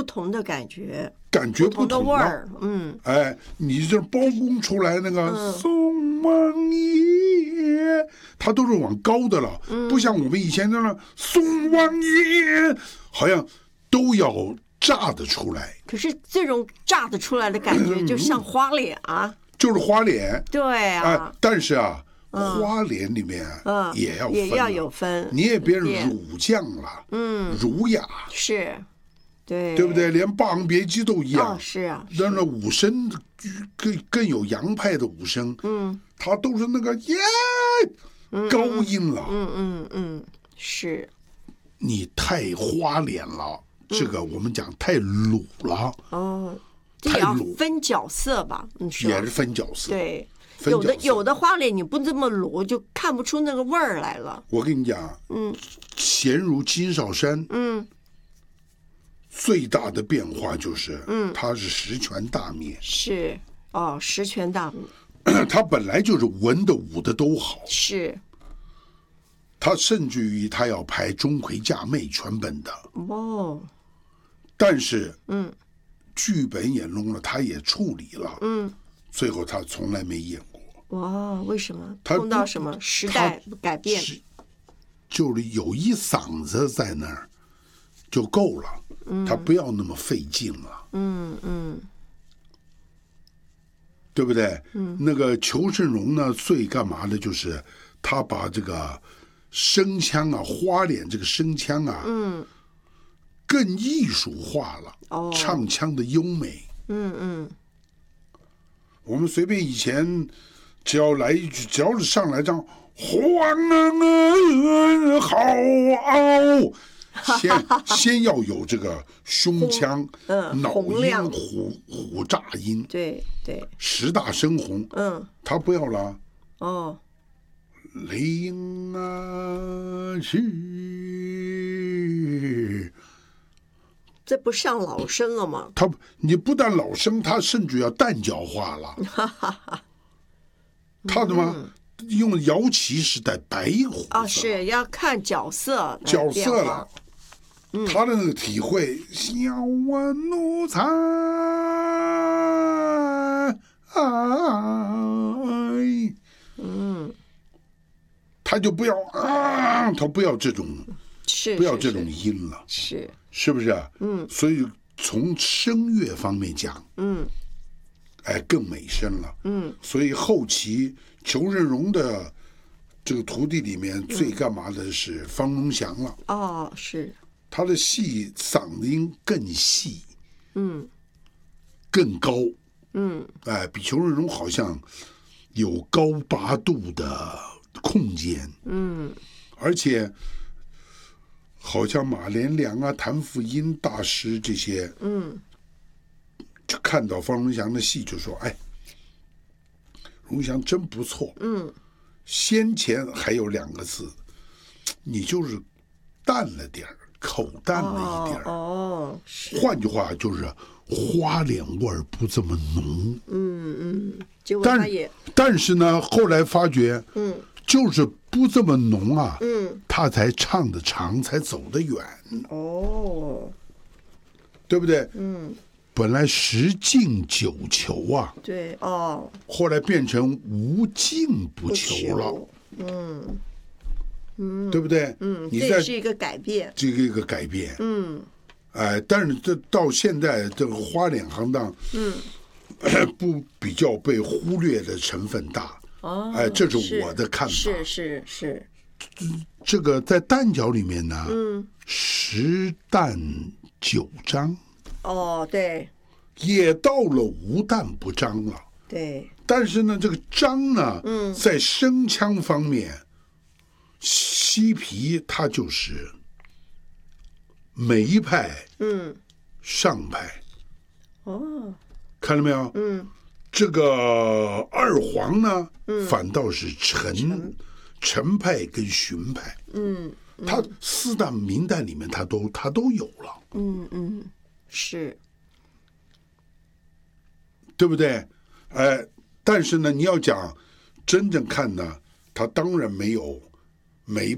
不同的感觉， 感觉不不同的同了。 味儿， 哎，你这包公出来那个宋王爷，他都是往高的了，不像我们以前那宋王爷，好像都要炸得出来， 可是这种炸得出来的感觉，就像花脸啊， 就是花脸。 对哎啊，， 但是啊，花脸里面也要分也要了有分， 你也别也儒将了，儒雅， 是，对， 对不对？连《霸王别姬》都一样。 哦，是啊， 让那武生更有洋派的武生，他都是那个耶高音了。 是， 你太花脸了，这个我们讲太鲁了， 哦，这也要太鲁分角色吧？是吧也是分角色。 对， 分角色有的花脸你不这么卤，就看不出那个味儿来了。 我跟你讲，贤如金少山，最大的变化就是，他是十全大面， 是哦，十全大美他本来就是文的武的都好， 是他甚至于他要拍钟馗嫁妹全本的， 哦， 但是剧本也弄了，他也处理了，最后他从来没演过， 哇，为什么他碰到什么时代改变？ 就是有一嗓子在那儿就够了，他不要那么费劲了，对不对？那个裘盛戎呢，最干嘛的就是他把这个声腔啊，花脸这个声腔啊，更艺术化了，唱腔的优美。我们随便以前只要来一句，只要是上来张黄恩好嗷，先要有这个胸腔，脑音洪亮虎炸音， 对对， 十大生红，他不要了。 哦， 灵啊去， 这不上老生了吗？ 你不但老生，他甚至要蛋脚化了。他怎么用姚旗是带白胡子啊，是要看角色角色了。他的那个体会，小我奴才，他就不要他不要这种， 是不要这种音了，是不是？所以从声乐方面讲，更美声了，所以后期裘盛戎的这个徒弟里面最干嘛的是方荣祥了， 哦，是， 他的戏嗓音更细，更高，比裘盛戎好像有高八度的空间，而且好像马连良啊、谭富英大师这些，就看到方荣祥的戏就说：“哎，荣祥真不错，先前还有2个字，你就是淡了点儿。”口淡了一点是。 换句话就是花脸味儿不这么浓。 结果他也， 但是呢，后来发觉，就是不这么浓啊，他才唱得长，才走得远。 哦， 对不对？本来10进9求啊， 对， 后来变成无进不求了。对不对？ 这也是一个改变， 这个一个改变。但是这到现在这个花脸行当，不比较被忽略的成分大。这是我的看法。 是。 这个在旦角里面呢，10旦9张。 哦，对。 也到了无旦不张了。 对。 但是呢，这个张呢，在声腔方面。西皮它就是梅派，上派，看到没有？这个二黄呢，反倒是陈派跟荀派，它4旦名旦里面它都有了， 是， 对不对？但是呢，你要讲真正看呢，它当然没有梅